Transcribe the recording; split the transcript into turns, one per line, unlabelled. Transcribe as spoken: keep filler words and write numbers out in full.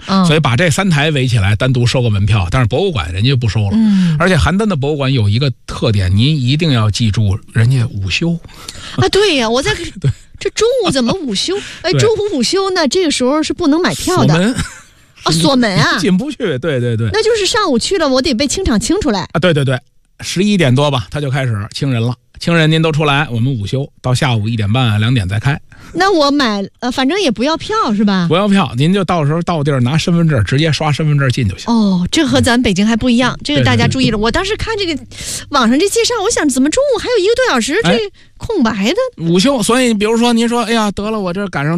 嗯、
所以把这三台围起来单独收个门票，但是博物馆人家不收了。
嗯，
而且邯郸的博物馆有一个特点，您一定要记住，人家午休
啊。对呀，我在这中午怎么午休？哎，中午午休呢，这个时候是不能买票的。
锁门
啊，锁门啊，
进不去。对对对，
那就是上午去了，我得被清场清出来
啊。对对对，十一点多吧，他就开始清人了。清人您都出来，我们午休到下午一点半两点再开。
那我买呃，反正也不要票是吧？
不要票，您就到时候到地儿拿身份证，直接刷身份证进就行。
哦，这和咱北京还不一样，嗯、这个大家注意了。
对对对，
我当时看这个网上这介绍，我想怎么中午还有一个多小时这空白的、
哎、午休？所以比如说您说，哎呀，得了，我这赶上。